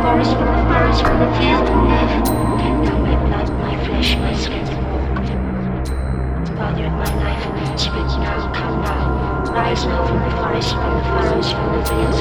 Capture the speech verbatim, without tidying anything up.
forest, from the forest, from the field and live. Now my blood, my flesh, my skin and bone. Father of my life, speak now, come now. Rise now from the forest, from the furrows, from the fields.